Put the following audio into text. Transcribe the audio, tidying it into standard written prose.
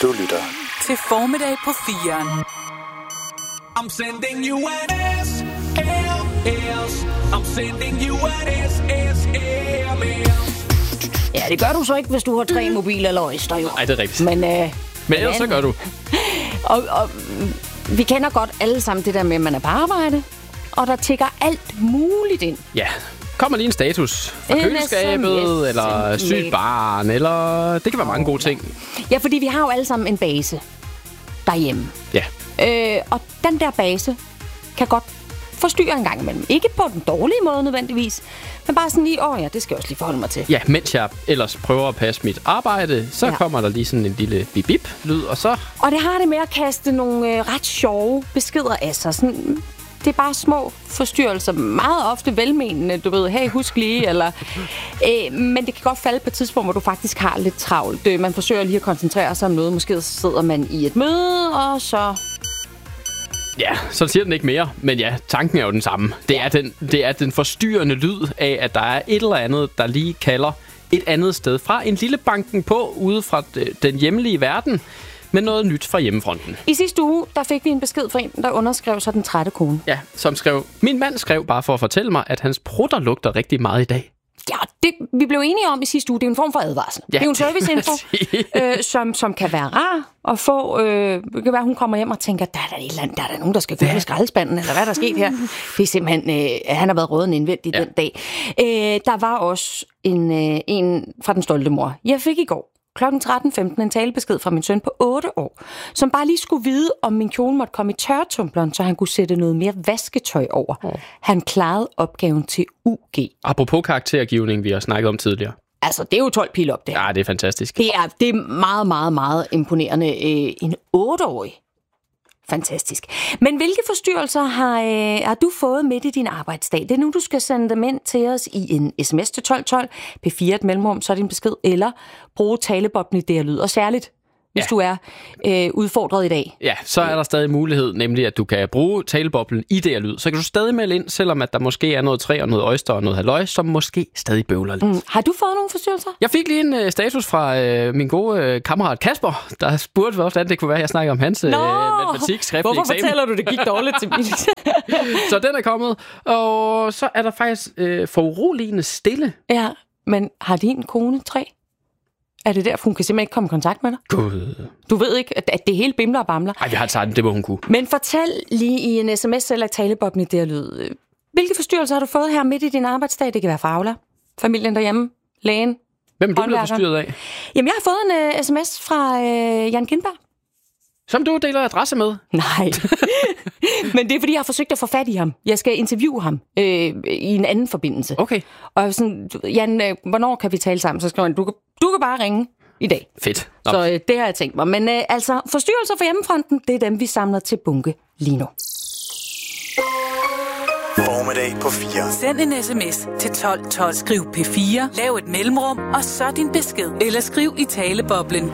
Du lytter til Formiddag på 4'eren. I'm sending you an SMS. I'm sending you an SMS. Ja, det gør du så ikke, hvis du har 3 mobiler eller øjster, jo. Nej, det er rigtigt. Men ellers så gør du. Og vi kender godt alle sammen det der med, at man er på arbejde, og der tikker alt muligt ind. Ja, kommer lige en status fra køleskabet, eller sygt barn, eller det kan være mange gode ting. Ja, fordi vi har jo alle sammen en base derhjemme. Ja. Og den der base kan godt forstyrre en gang imellem. Ikke på den dårlige måde nødvendigvis, men bare sådan lige, det skal jeg også lige forholde mig til. Ja, mens jeg ellers prøver at passe mit arbejde, så kommer der lige sådan en lille bip-bip-lyd, og så... Og det har det med at kaste nogle ret sjove beskeder af sig. Sådan, det er bare små forstyrrelser, meget ofte velmenende, du ved, hey, husk lige, eller... men det kan godt falde på et tidspunkt, hvor du faktisk har lidt travlt. Man forsøger lige at koncentrere sig om noget. Måske sidder man i et møde, og så... Ja, så siger den ikke mere, men ja, tanken er jo den samme. Det er den forstyrrende lyd af, at der er et eller andet, der lige kalder et andet sted fra en lille banken på, ude fra den hjemlige verden, med noget nyt fra hjemmefronten. I sidste uge, der fik vi en besked fra en, der underskrev sig den trætte kone. Ja, som skrev, min mand skrev bare for at fortælle mig, at hans prutter lugter rigtig meget i dag. Ja, vi blev enige om i sidste uge, det er en form for advarsel. Ja, det er jo en serviceinfo, som kan være rar at få. Det kan være, hun kommer hjem og tænker, der er et eller andet, der er nogen, der skal gå med skraldespanden, eller hvad der er sket her. Det er simpelthen, han har været røden indvendigt den dag. Der var også en fra den stolte mor. Jeg fik i går kl. 13.15 en talebesked fra min søn på 8 år, som bare lige skulle vide, om min kjole måtte komme i tørretumbleren, så han kunne sætte noget mere vasketøj over. Han klarede opgaven til UG. Apropos karaktergivning, vi har snakket om tidligere. Altså, det er jo 12 pil op, det. Ja, det er fantastisk. Det er meget, meget, meget imponerende. En 8-årig. Fantastisk. Men hvilke forstyrrelser har du fået midt i din arbejdsdag? Det er nu, du skal sende dem ind til os i en sms til 1212, P4 et mellemrum, så er din besked, eller bruge taleboblen i det her lyd. Og særligt, hvis du er udfordret i dag. Ja, så er der stadig mulighed, nemlig at du kan bruge taleboblen i det her lyd. Så kan du stadig melde ind, selvom at der måske er noget træ og noget oyster og noget halløj, som måske stadig bøvler lidt. Har du fået nogle forstyrrelser? Jeg fik lige en status fra min gode kammerat Kasper, der spurgte, hvordan det kunne være, at jeg snakker om hans matematik skriftlige eksamen. Hvorfor fortæller du, det gik dårligt til mig? Så den er kommet, og så er der faktisk foruroligende stille. Ja, men har din kone 3? Er det derfor, hun kan simpelthen ikke komme i kontakt med dig? Gud. Du ved ikke, at det hele bimler og bamler? Nej, vi har sagt, det må hun kunne. Men fortæl lige i en sms eller taleboblen i det her lyd. Hvilke forstyrrelser har du fået her midt i din arbejdsdag? Det kan være Fagla, familien derhjemme, lægen. Hvem er du blevet forstyrret af? Jamen, jeg har fået en sms fra Jan Kindberg. Som du deler adresse med? Nej, men det er, fordi jeg har forsøgt at få fat i ham. Jeg skal interviewe ham i en anden forbindelse. Okay. Og sådan, Jan, hvornår kan vi tale sammen? Så skriver han, du kan bare ringe i dag. Fedt. Så det har jeg tænkt mig. Men altså, forstyrrelser for hjemmefronten, det er dem, vi samler til bunke lige nu. Formiddag på 4. Send en sms til 1212. Skriv P4, lav et mellemrum, og så din besked. Eller skriv i taleboblen